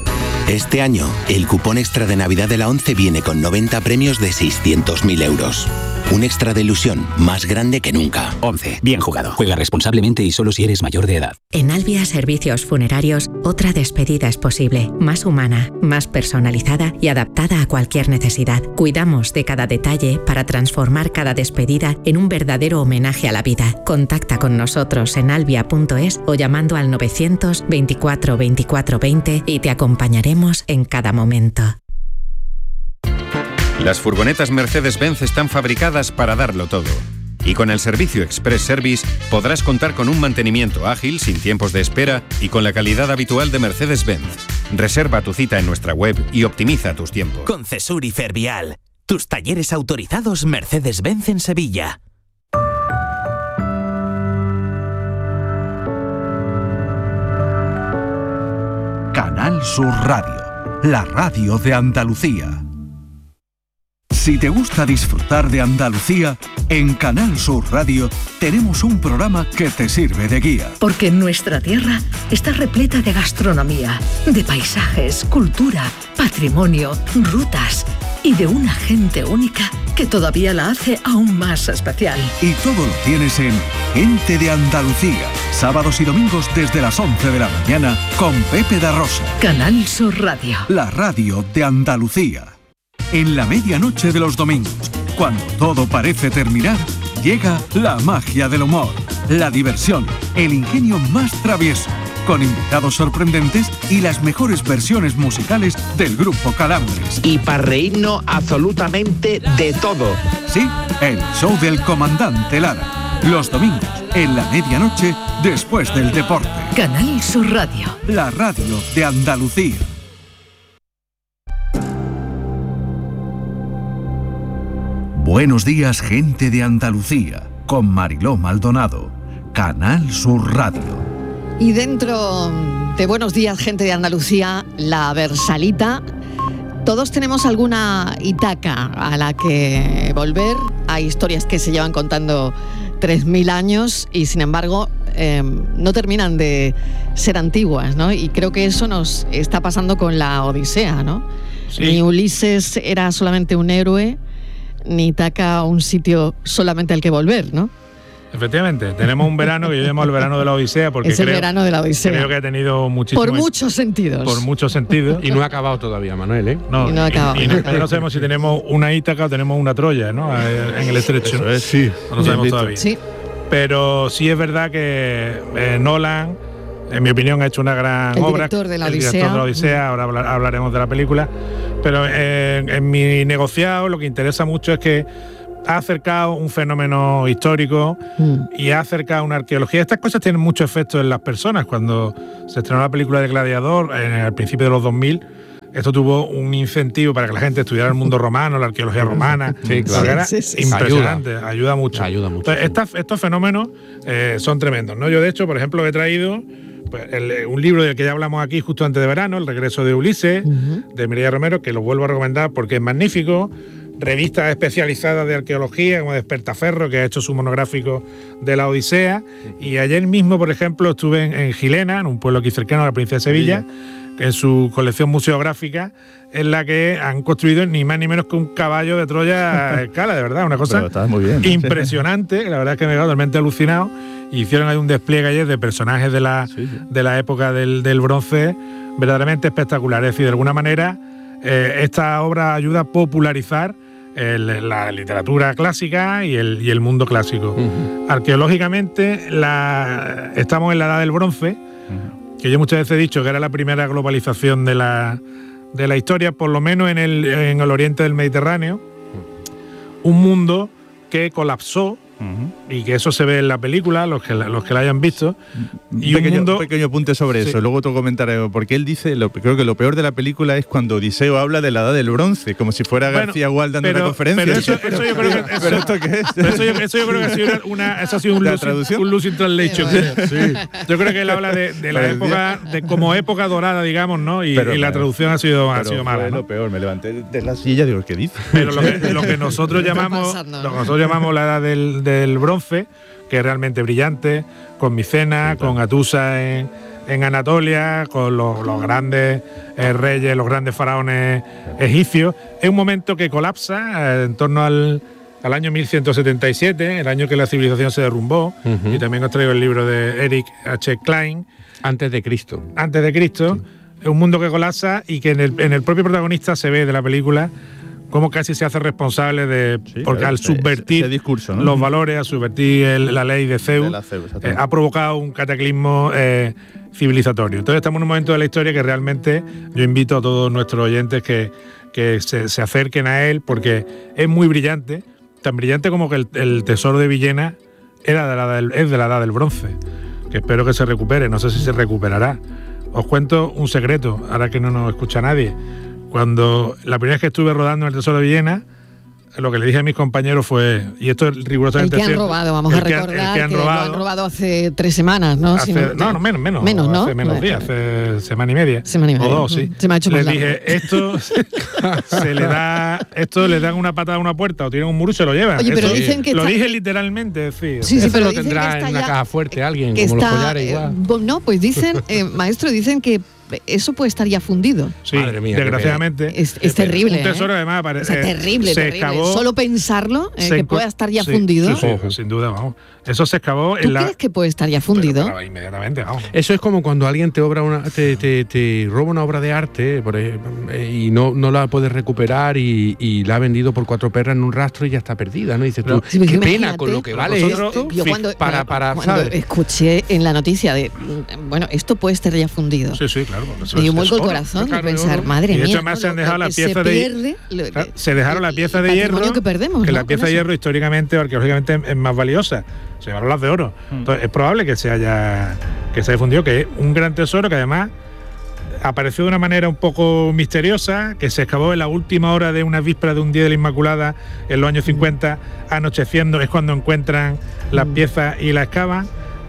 Este año, el cupón extra de Navidad de la ONCE viene con noventa premios de seiscientos mil euros. Un extra de ilusión más grande que nunca. ONCE. Bien jugado. Juega responsablemente y solo si eres mayor de edad. En Albia Servicios Funerarios, otra despedida es posible. Más humana, más personalizada y adaptada a cualquier necesidad. Cuidamos de cada detalle para transformar cada despedida en un verdadero homenaje a la vida. Contacta con nosotros en albia punto es o llamando al novecientos veinticuatro veinticuatro veinte y te acompañaremos en cada momento. Las furgonetas Mercedes-Benz están fabricadas para darlo todo. Y con el servicio Express Service podrás contar con un mantenimiento ágil, sin tiempos de espera y con la calidad habitual de Mercedes-Benz. Reserva tu cita en nuestra web y optimiza tus tiempos. Con Cesur y Fervial, tus talleres autorizados Mercedes-Benz en Sevilla. Canal Sur Radio, la radio de Andalucía. Si te gusta disfrutar de Andalucía, en Canal Sur Radio tenemos un programa que te sirve de guía. Porque nuestra tierra está repleta de gastronomía, de paisajes, cultura, patrimonio, rutas y de una gente única que todavía la hace aún más especial. Y todo lo tienes en Gente de Andalucía, sábados y domingos desde las once de la mañana con Pepe da Rosa. Canal Sur Radio, la radio de Andalucía. En la medianoche de los domingos, cuando todo parece terminar, llega la magia del humor, la diversión, el ingenio más travieso, con invitados sorprendentes y las mejores versiones musicales del grupo Calambres. Y para reírnos absolutamente de todo. Sí, el show del comandante Lara. Los domingos, en la medianoche, después del deporte. Canal Sur Radio, la radio de Andalucía. Buenos días, gente de Andalucía, con Mariló Maldonado, Canal Sur Radio. Y dentro de Buenos Días, gente de Andalucía, la Versalita. Todos tenemos alguna Ítaca a la que volver. Hay historias que se llevan contando tres mil años y, sin embargo, eh, no terminan de ser antiguas, ¿no? Y creo que eso nos está pasando con la Odisea, ¿no? Sí. Ni Ulises era solamente un héroe, ni Ítaca un sitio solamente al que volver, ¿no? Efectivamente, tenemos un verano que yo llamo el verano de la Odisea porque es el creo, verano de la Odisea. Creo que ha tenido muchísimo. Por muchos sentidos. Por muchos sentidos. Y no ha acabado todavía, Manuel, ¿eh? No, y no ha acabado. Y, y no, no sabemos si tenemos una Ítaca o tenemos una Troya, ¿no? En el estrecho. Eso es, sí. No lo sabemos todavía. Sí. Pero sí es verdad que eh, Nolan, en mi opinión, ha hecho una gran el obra. Director de la el Odisea. director de la Odisea, ahora habla, hablaremos de la película. Pero eh, en mi negociado lo que interesa mucho es que ha acercado un fenómeno histórico mm. y ha acercado una arqueología. Estas cosas tienen mucho efecto en las personas. Cuando se estrenó la película de Gladiador, en el principio de los dos mil, esto tuvo un incentivo para que la gente estudiara el mundo romano, la arqueología romana. Sí, claro. Era sí, sí, sí. impresionante, ayuda, ayuda mucho. Ayuda mucho. Entonces, estas, estos fenómenos eh, son tremendos, ¿no? Yo, de hecho, por ejemplo, he traído pues, el, un libro del que ya hablamos aquí justo antes de verano, El regreso de Ulises, uh-huh. de Mireia Romero, que lo vuelvo a recomendar porque es magnífico. Revistas especializadas de arqueología, como Despertaferro, que ha hecho su monográfico de la Odisea. Y ayer mismo, por ejemplo, estuve en, en Gilena, en un pueblo aquí cercano a la provincia de Sevilla, en su colección museográfica, en la que han construido ni más ni menos que un caballo de Troya a escala, de verdad, una cosa muy bien, impresionante. La verdad es que me he quedado totalmente alucinado. Y hicieron ahí un despliegue ayer de personajes de la, sí, sí. de la época del, del bronce, verdaderamente espectacular. Es decir, de alguna manera, eh, esta obra ayuda a popularizar El, la literatura clásica y el, y el mundo clásico. Uh-huh. Arqueológicamente la, estamos en la edad del bronce, uh-huh. que yo muchas veces he dicho que era la primera globalización de la, de la historia, por lo menos en el, en el oriente del Mediterráneo, uh-huh. un mundo que colapsó, uh-huh. y que eso se ve en la película, los que la, los que la hayan visto. Y un, pequeño, un, mundo, un pequeño apunte sobre sí. eso, luego otro comentario, porque él dice, lo, creo que lo peor de la película es cuando Odiseo habla de la edad del bronce, como si fuera bueno, García Gual dando pero, una conferencia. Pero eso, eso yo creo que... Eso, ¿Pero esto qué es? Eso yo, eso yo creo que ha sido una... Eso ha sido un losing, un losing translation. Sí. Yo creo que él habla de, de la pero época, de como época dorada, digamos, ¿no? Y, pero, y la traducción ha sido, ha sido mala, ¿no? Lo peor, me levanté de la silla y digo, ¿qué dice? Pero lo que, lo que nosotros llamamos lo que nosotros llamamos la edad del, del bronce, que es realmente brillante, con Micena, sí, claro. con Atusa en, en Anatolia, con los, los grandes eh, reyes, los grandes faraones egipcios. Es un momento que colapsa eh, en torno al, al año mil ciento setenta y siete, el año que la civilización se derrumbó, uh-huh. y también os traigo el libro de Eric H. Klein. Antes de Cristo. Antes de Cristo. Sí. Es un mundo que colapsa y que en el, en el propio protagonista se ve de la película cómo casi se hace responsable de, sí, porque claro, al subvertir ese, ese discurso, ¿no? los valores, al subvertir el, la ley de Zeus, de la Zeus eh, ha provocado un cataclismo eh, civilizatorio. Entonces estamos en un momento de la historia que realmente yo invito a todos nuestros oyentes que, que se, se acerquen a él, porque es muy brillante, tan brillante como que el, el tesoro de Villena era de la del, es de la edad del bronce, que espero que se recupere, no sé si se recuperará. Os cuento un secreto, ahora que no nos escucha nadie. Cuando la primera vez que estuve rodando en el Tesoro de Villena, lo que le dije a mis compañeros fue, y esto es rigurosamente cierto. El que han robado, vamos a recordar que, que, han que robado, lo han robado hace tres semanas, ¿no? Hace, si no, no, no, menos, menos. Menos, ¿no? Hace menos días, hace semana y media. Semana y media. O dos, sí. Se me ha hecho más Les dije, esto se le da, esto le dan una patada a una puerta o tienen un muro y se lo llevan. Oye, pero eso, dicen que lo está... dije literalmente, sí. Sí, sí, eso pero lo dicen tendrá que en una ya, caja fuerte alguien, que como está, los collares igual. Eh, no, pues dicen, eh, maestro, dicen que eso puede estar ya fundido. Sí, madre mía, desgraciadamente. Es, es terrible. Un tesoro, ¿eh? además, parece. O sea, terrible, se terrible. Excavó, Solo pensarlo, eh, que pueda estar ya sí, fundido. Sí, sí, sin duda, vamos. Eso se excavó ¿Tú en la. crees que puede estar ya fundido? Pero, pero, inmediatamente, vamos. Eso es como cuando alguien te obra una, te, te, te roba una obra de arte por ejemplo, y no, no la puedes recuperar y, y la ha vendido por cuatro perras en un rastro y ya está perdida, ¿no? Y dices tú, sí, qué pena con lo que vale esto. Yo cuando, para, para, cuando escuché en la noticia de, bueno, esto puede estar ya fundido. Sí, sí, claro. Me dio vuelco el corazón de pensar, madre mía. Y de hecho, más se han dejado la pieza de hierro. Se dejaron la pieza de hierro. que perdemos. Que la pieza de hierro históricamente o arqueológicamente es más valiosa. Se llevaron las de oro. Entonces, es probable que se haya que se haya fundido, que es un gran tesoro que además apareció de una manera un poco misteriosa, que se excavó en la última hora de una víspera de un día de la Inmaculada en los años cincuenta, anocheciendo, es cuando encuentran las piezas y la excavan,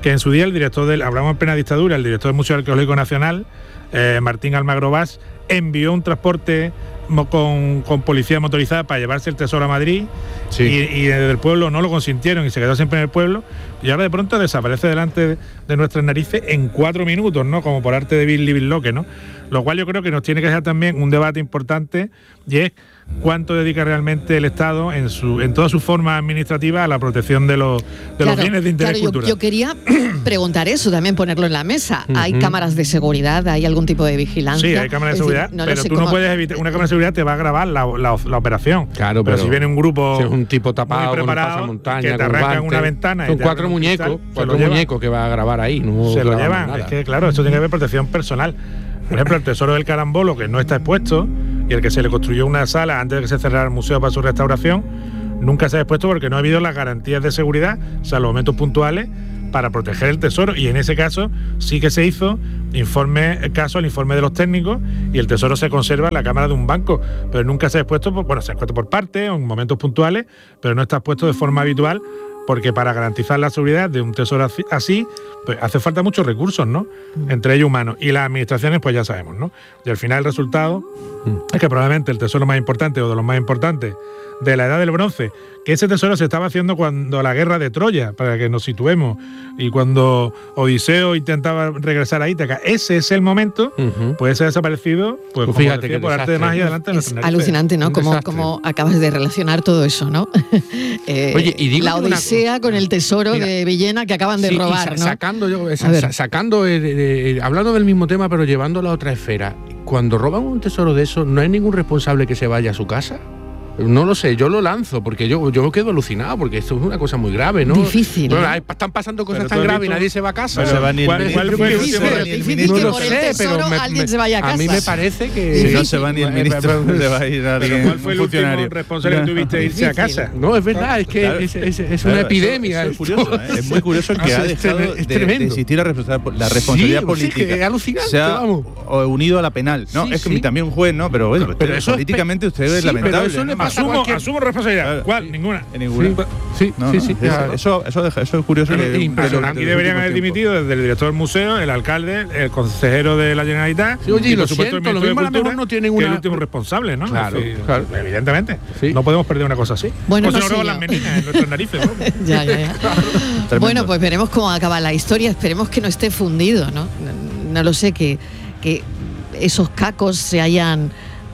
que en su día el director del, hablamos en plena dictadura, el director del Museo Arqueológico Nacional, eh, Martín Almagro Bas, envió un transporte con, con policía motorizada para llevarse el tesoro a Madrid, sí. y, y desde el pueblo no lo consintieron y se quedó siempre en el pueblo, y ahora de pronto desaparece delante de, de nuestras narices en cuatro minutos, ¿no? Como por arte de Bill Living ¿no? Lo cual yo creo que nos tiene que dejar también un debate importante, y es cuánto dedica realmente el Estado en su en toda su forma administrativa a la protección de los de claro, los bienes de interés claro, cultural. Yo, yo quería preguntar eso, también ponerlo en la mesa. Uh-huh. ¿Hay cámaras de seguridad? ¿Hay algún tipo de vigilancia? Sí, hay cámaras de seguridad, decir, no pero tú cómo... no puedes evitar. Una cámara de seguridad te va a grabar la, la, la operación. Claro, pero, pero si viene un grupo, si es un tipo tapado, muy preparado, con un pasamontaña, que te arrancan una ventana, con y te cuatro muñecos, cuatro muñecos que va a grabar ahí. No se lo llevan. Es que claro, eso tiene que haber protección personal. Por ejemplo, el tesoro del Carambolo, que no está expuesto, y el que se le construyó una sala antes de que se cerrara el museo para su restauración, nunca se ha expuesto porque no ha habido las garantías de seguridad, salvo momentos puntuales, para proteger el tesoro. Y en ese caso sí que se hizo informe, caso al informe de los técnicos, y el tesoro se conserva en la cámara de un banco, pero nunca se ha expuesto, por, bueno, se ha expuesto por parte, en momentos puntuales, pero no está expuesto de forma habitual, porque para garantizar la seguridad de un tesoro así, pues hace falta muchos recursos, ¿no? Entre ellos humanos. Y las administraciones, pues ya sabemos, ¿no? Y al final el resultado mm. es que probablemente el tesoro más importante, o de los más importantes, de la Edad del Bronce, que ese tesoro se estaba haciendo cuando la guerra de Troya, para que nos situemos, y cuando Odiseo intentaba regresar a Ítaca, ese es el momento, uh-huh. puede ser desaparecido, pues, pues fíjate, decía, por arte de magia delante de es alucinante, ¿no? Como, como acabas de relacionar todo eso, ¿no? eh, Oye, y digo la Odisea una... con el tesoro Mira, de Villena que acaban de sí, robar, y ¿no? Sacando, yo, sa- sacando eh, eh, hablando del mismo tema, pero llevándolo a otra esfera. Cuando roban un tesoro de eso, ¿no hay ningún responsable que se vaya a su casa? No lo sé, yo lo lanzo, porque yo, yo quedo alucinado, porque esto es una cosa muy grave, ¿no? Difícil. No, ¿eh? Están pasando cosas tan graves y nadie se va a casa. Pero se va ni el ¿Cuál, ¿cuál fue el último? Difícil que por el tesoro alguien se vaya a casa. A mí me parece que... Si no se va ni el ministro, se va a ir alguien, ¿cuál fue el funcionario? último responsable que tuviste de irse a casa? No, es verdad, es que claro, es, es, es una claro, epidemia. Eso, eso es curioso, ¿eh? Es muy curioso que ha dejado de, de existir la responsabilidad, la responsabilidad sí, política. Es alucinante, se ha vamos. unido a la penal. No, sí, es que sí. también un juez, ¿no? Pero bueno, pero eso políticamente usted es sí, lamentable. Eso le pasa a cualquier... Asumo responsabilidad. ¿Cuál? Sí. Ninguna. Ninguna. Sí, no, sí, no, sí. sí eso, eso, deja, eso es curioso. Pero, que, impresionante. Y deberían haber dimitido desde el director del museo, el alcalde, el consejero de la Generalitat, sí, oye, y por lo supuesto siento, el ministro lo mismo de Cultura, no tienen una... una... que es el último responsable, ¿no? Claro, sí, claro. Evidentemente. Sí. No podemos perder una cosa así. Bueno, o se no nos roban sé las meninas en nuestras narices, ¿no? ya, ya, ya. Claro. Bueno, pues veremos cómo acaba la historia. Esperemos que no esté fundido, ¿no? No, no lo sé, que, que esos cacos se hayan,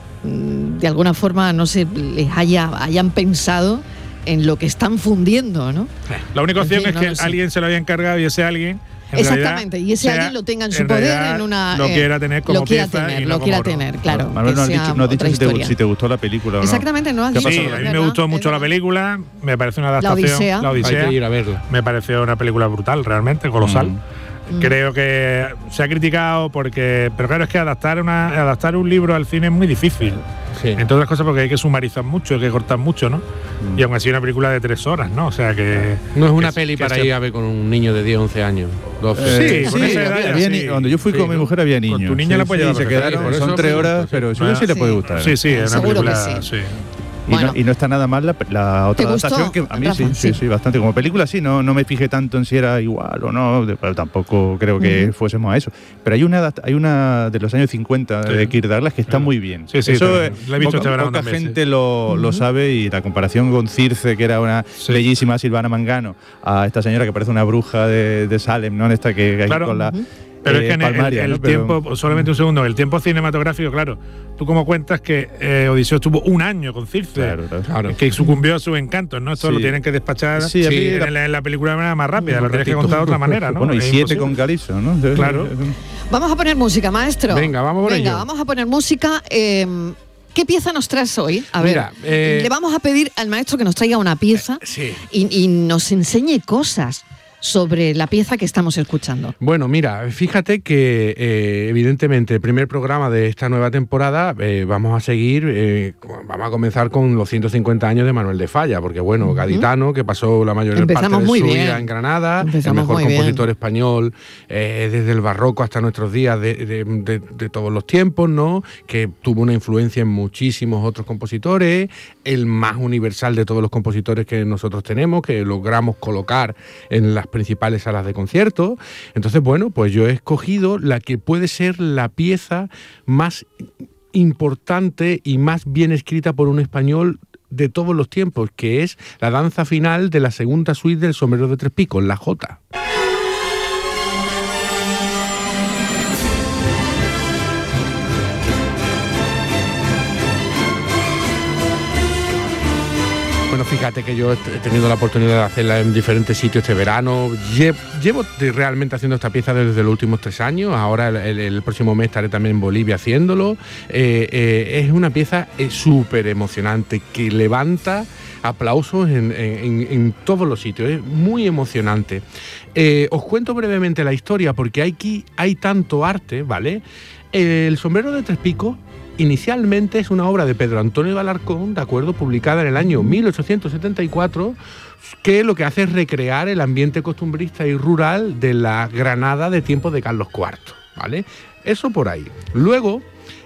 de alguna forma, no sé, les haya, hayan pensado en lo que están fundiendo, ¿no? La única opción en fin, es que no alguien se lo haya encargado y ese alguien exactamente, y ese alguien lo tenga en su en poder en una lo quiera tener como lo quiera pieza tener, y lo no quiera como tener, claro. Manuel, no has dicho, no has dicho si, te, si te gustó la película o no. Exactamente, no has dicho. Sí, a mí me gustó mucho la película, me parece una adaptación. La Odisea. La Odisea. Hay que ir a verla. Me pareció una película brutal, realmente, colosal. Mm. Creo que se ha criticado porque, pero claro, es que adaptar una adaptar un libro al cine es muy difícil. Sí. Entre otras cosas porque hay que sumarizar mucho, hay que cortar mucho, ¿no? Mm. Y aún así una película de tres horas, ¿no? O sea que... No es una que, peli que para se... ir a ver con un niño de diez, once años. Eh, sí, con sí, esa edad, había, había, sí. Donde yo fui sí, con mi mujer había niños. Con tu niña sí, la puede sí, llevar. Se quedaron, son tres horas, pero eso ah, sí le puede gustar. Sí, sí, es una película... Sí. Y, bueno, no, y no está nada mal la, la otra adaptación que a mí sí, sí, sí, sí, bastante. Como película sí, no, no me fijé tanto en si era igual o no, pero tampoco creo que uh-huh. fuésemos a eso. Pero hay una hay una de los años cincuenta sí. de Kirk Douglas que está muy bien. Sí, sí, eso la he visto poca, poca también, gente sí. lo, uh-huh. lo sabe, y la comparación con Circe, que era una sí. bellísima Silvana Mangano, a esta señora que parece una bruja de, de Salem, ¿no? Esta que claro. con la uh-huh. Pero eh, es que en Palmaria, el, el ¿no? tiempo, pero... solamente un segundo, el tiempo cinematográfico, claro, tú como cuentas que eh, Odiseo estuvo un año con Circe, claro, claro, claro. que sucumbió a sus encantos, ¿no? Esto sí. lo tienen que despachar sí, sí, en, la, en la película de manera más rápida, lo tienes que contar de otra manera, ¿no? Bueno, y es siete imposible. Con Calypso, ¿no? Claro. Vamos a poner música, maestro. Venga, vamos por Venga, ello. vamos a poner música. Eh, ¿Qué pieza nos traes hoy? A Mira, ver, eh, le vamos a pedir al maestro que nos traiga una pieza eh, sí. y, y nos enseñe cosas sobre la pieza que estamos escuchando. Bueno, mira, fíjate que eh, evidentemente el primer programa de esta nueva temporada eh, vamos a seguir, eh, vamos a comenzar con los ciento cincuenta años de Manuel de Falla, porque bueno, uh-huh. gaditano, que pasó la mayor Empezamos parte de su bien. vida en Granada, Empezamos el mejor muy compositor bien. español eh, desde el barroco hasta nuestros días de, de, de, de todos los tiempos, ¿no? Que tuvo una influencia en muchísimos otros compositores, el más universal de todos los compositores que nosotros tenemos, que logramos colocar en las principales salas de concierto. Entonces, bueno, pues yo he escogido la que puede ser la pieza más importante y más bien escrita por un español de todos los tiempos, que es la danza final de la segunda suite del Sombrero de Tres Picos, la Jota. Bueno, fíjate que yo he tenido la oportunidad de hacerla en diferentes sitios este verano. Llevo, llevo realmente haciendo esta pieza desde los últimos tres años. Ahora el, el, el próximo mes estaré también en Bolivia haciéndolo. Eh, eh, es una pieza eh, súper emocionante que levanta aplausos en, en, en todos los sitios. Es muy emocionante. Eh, os cuento brevemente la historia porque aquí hay tanto arte, ¿vale? El Sombrero de Tres Picos inicialmente es una obra de Pedro Antonio de Alarcón, de acuerdo, publicada en el año mil ochocientos setenta y cuatro, que lo que hace es recrear el ambiente costumbrista y rural de la Granada de tiempos de Carlos cuarto, ¿vale? Eso por ahí. Luego,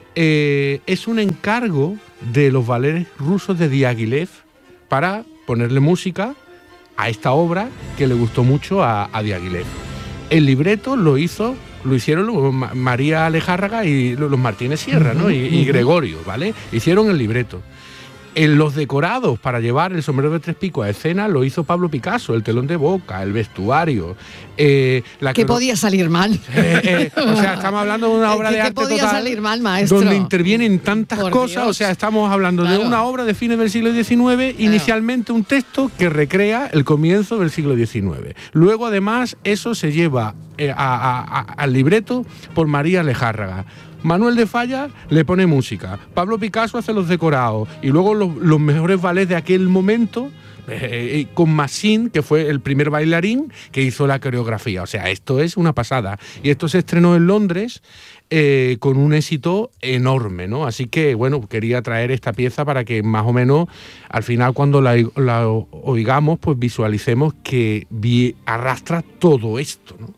eh, es un encargo de los ballets rusos de Diaghilev para ponerle música a esta obra que le gustó mucho a, a Diaghilev. El libreto lo hizo... Lo hicieron María Alejárraga y los Martínez Sierra, ¿no? Y, y Gregorio, ¿vale? Hicieron el libreto. En los decorados para llevar el Sombrero de Tres Picos a escena lo hizo Pablo Picasso, el telón de boca, el vestuario. Eh, la ¿Qué podía salir mal? Eh, eh, o sea, estamos hablando de una obra de arte ¿Qué podía total salir mal, maestro? donde intervienen tantas Por cosas. Dios. O sea, estamos hablando Claro. de una obra de fines del siglo diecinueve, claro. Inicialmente un texto que recrea el comienzo del siglo diecinueve. Luego, además, eso se lleva eh, a, a, a, al libreto por María Alejárraga. Manuel de Falla le pone música, Pablo Picasso hace los decorados y luego los, los mejores ballets de aquel momento eh, con Massin, que fue el primer bailarín que hizo la coreografía. O sea, esto es una pasada. Y esto se estrenó en Londres eh, con un éxito enorme, ¿no? Así que, bueno, quería traer esta pieza para que más o menos al final cuando la, la oigamos, pues visualicemos que vi, arrastra todo esto, ¿no?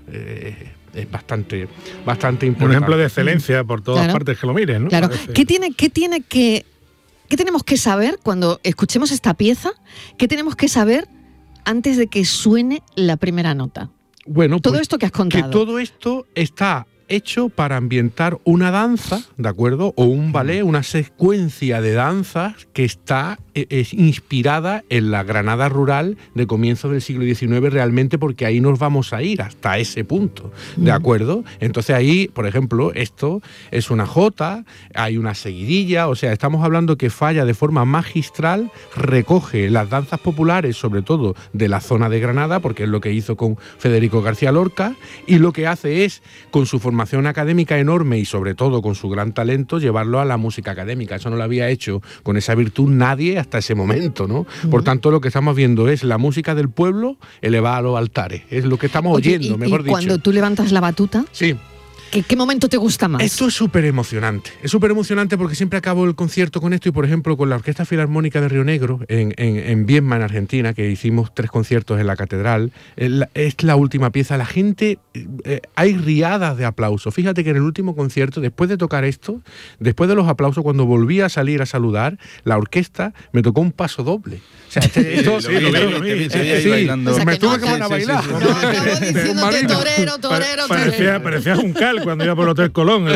Eh, es bastante, bastante importante. Un ejemplo de excelencia por todas Claro. partes que lo miren, ¿no? Claro. Parece. ¿Qué tiene, qué tiene que, qué tenemos que saber cuando escuchemos esta pieza? ¿Qué tenemos que saber antes de que suene la primera nota? Bueno, todo pues, esto que has contado. Que todo esto está hecho para ambientar una danza, ¿de acuerdo? O un ballet, una secuencia de danzas que está es inspirada en la Granada rural de comienzos del siglo diecinueve realmente, porque ahí nos vamos a ir hasta ese punto, ¿de acuerdo? Entonces ahí, por ejemplo, esto es una jota, hay una seguidilla, o sea, estamos hablando que Falla de forma magistral recoge las danzas populares, sobre todo de la zona de Granada, porque es lo que hizo con Federico García Lorca, y lo que hace es, con su formación académica enorme y sobre todo con su gran talento, llevarlo a la música académica. Eso no lo había hecho con esa virtud nadie hasta ese momento, ¿no? Uh-huh. Por tanto, lo que estamos viendo es la música del pueblo elevada a los altares. Es lo que estamos Oye, oyendo, y, mejor y dicho. Cuando tú levantas la batuta, sí. ¿qué, qué momento te gusta más? Esto es súper emocionante. Es súper emocionante porque siempre acabo el concierto con esto y, por ejemplo, con la Orquesta Filarmónica de Río Negro, en, en, en Viedma, en Argentina, que hicimos tres conciertos en la catedral, es la última pieza. La gente, eh, hay riadas de aplausos. Fíjate que en el último concierto, después de tocar esto, después de los aplausos, cuando volví a salir a saludar, la orquesta me tocó un paso doble. O sea, esto, sí, lo vi, lo vi. Sí, sí, bailando. O sea, me que tuve no que poner a acabas- bailar. No acabo diciéndote torero, torero, Parecía, torero. parecía Juncal cuando iba por el Hotel Colón.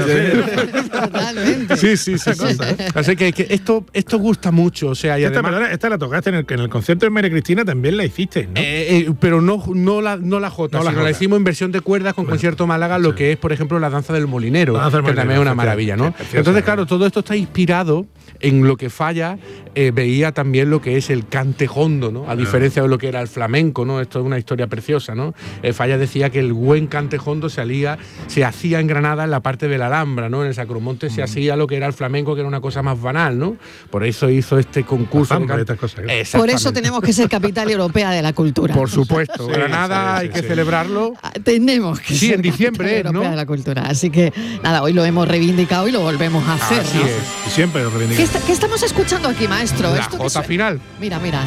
Totalmente. Sí, sí, sí. sí. Así que, que esto, esto gusta mucho. O sea, y esta, además, perdona, esta la tocaste en el, en el concierto de María Cristina, también la hiciste, ¿no? Eh, eh, pero no, no, la, no la jota, No la sino la jota. hicimos en versión de cuerdas con Bueno, Concierto Málaga, lo sí. que es, por ejemplo, la danza del molinero, La danza del que también molinero, es una maravilla, ¿no? efectivamente, Entonces, preciosa, claro, todo esto está inspirado en lo que Falla eh, veía también lo que es el cante hondo, ¿no? A diferencia de lo que era el flamenco, ¿no? Esto es una historia preciosa, ¿no? Eh, Falla decía que el buen cante hondo se, alía, se hacía en Granada en la parte de la Alhambra, ¿no? En el Sacromonte se hacía lo que era el flamenco, que era una cosa más banal, ¿no? Por eso hizo este concurso. La de zambra y cante- estas cosas, claro. Por Exactamente. eso tenemos que ser capital europea de la cultura. Por supuesto, Sí, Granada sí, sí, hay que sí. celebrarlo. Ah, Tenemos que Sí, ser en diciembre, capital ¿no? europea de la cultura. Así que, nada, hoy lo hemos reivindicado y lo volvemos a hacer, Así ¿no? es. Y siempre lo ¿Qué, reivindicamos. está- qué estamos escuchando aquí, maestro? La ¿Esto qué jota suena? final. Mira, mira.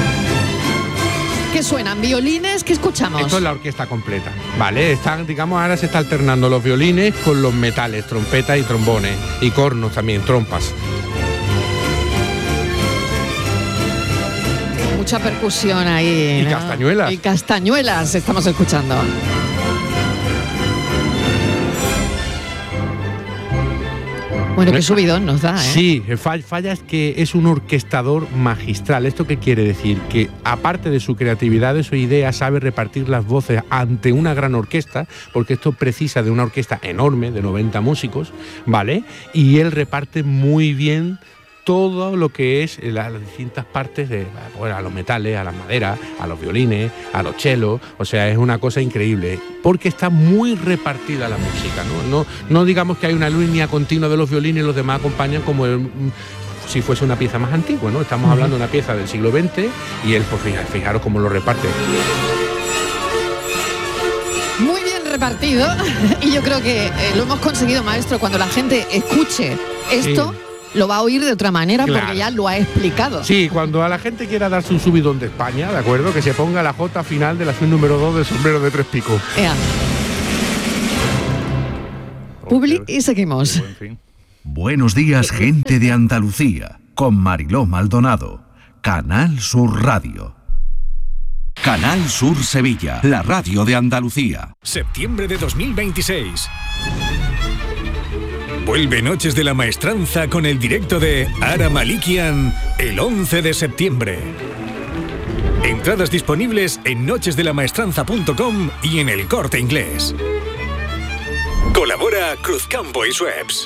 ¿Qué suenan? ¿Violines? ¿Qué escuchamos? Esto es la orquesta completa, ¿vale? Están, digamos, ahora se está alternando los violines con los metales, trompetas y trombones, y cornos también, trompas. mucha percusión ahí. Y ¿no? castañuelas. Y castañuelas estamos escuchando. Bueno, qué subidón nos da, ¿eh? Sí, falla es que es un orquestador magistral. ¿Esto qué quiere decir? Que aparte de su creatividad, de su idea, sabe repartir las voces ante una gran orquesta, porque esto precisa de una orquesta enorme, de noventa músicos, ¿vale? Y él reparte muy bien todo lo que es las distintas partes de, bueno, a los metales, a las maderas, a los violines, a los chelos. O sea, es una cosa increíble, porque está muy repartida la música, ¿no? No, no digamos que hay una línea continua de los violines y los demás acompañan como el, si fuese una pieza más antigua, ¿no? Estamos hablando de una pieza del siglo veinte y él, pues fijaros cómo lo reparte. Muy bien repartido, y yo creo que eh, lo hemos conseguido, maestro. Cuando la gente escuche esto, sí, lo va a oír de otra manera, claro, porque ya lo ha explicado. Sí, cuando a la gente quiera darse un subidón de España, ¿de acuerdo? Que se ponga la J final de la suite número dos del Sombrero de Tres Picos. Ea. Publi y seguimos. Buenos días, gente de Andalucía, con Mariló Maldonado. Canal Sur Radio. Canal Sur Sevilla, la radio de Andalucía. Septiembre de dos mil veintiséis. Vuelve Noches de la Maestranza con el directo de Ara Malikian el once de septiembre. Entradas disponibles en noches de la maestranza punto com y en El Corte Inglés. Colabora Cruzcampo y Schweppes.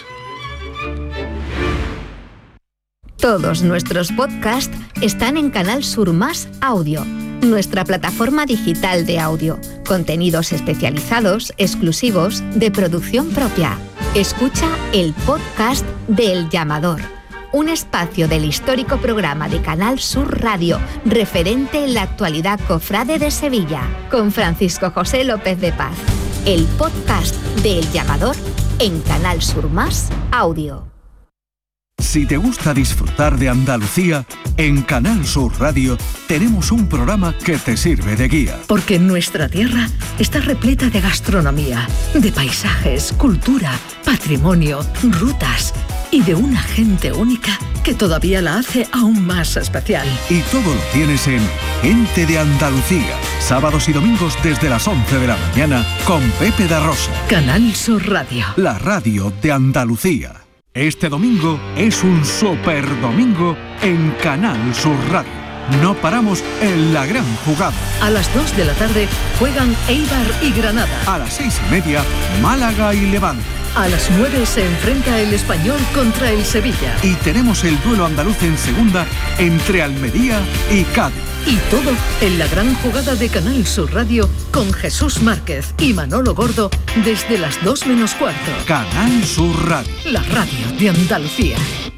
Todos nuestros podcasts están en Canal Sur Más Audio, nuestra plataforma digital de audio. Contenidos especializados, exclusivos, de producción propia. Escucha el podcast de El Llamador, un espacio del histórico programa de Canal Sur Radio, referente en la actualidad cofrade de Sevilla, con Francisco José López de Paz. El podcast de El Llamador en Canal Sur Más Audio. Si te gusta disfrutar de Andalucía, en Canal Sur Radio tenemos un programa que te sirve de guía. Porque nuestra tierra está repleta de gastronomía, de paisajes, cultura, patrimonio, rutas y de una gente única que todavía la hace aún más especial. Y todo lo tienes en Gente de Andalucía, sábados y domingos desde las once de la mañana con Pepe da Rosa. Canal Sur Radio. La radio de Andalucía. Este domingo es un super domingo en Canal Sur Radio. No paramos en la gran jugada. A las dos de la tarde juegan Eibar y Granada. A las seis y media, Málaga y Levante. A las nueve se enfrenta el Español contra el Sevilla. Y tenemos el duelo andaluz en segunda entre Almería y Cádiz. Y todo en la gran jugada de Canal Sur Radio con Jesús Márquez y Manolo Gordo desde las dos menos cuarto. Canal Sur Radio. La radio de Andalucía.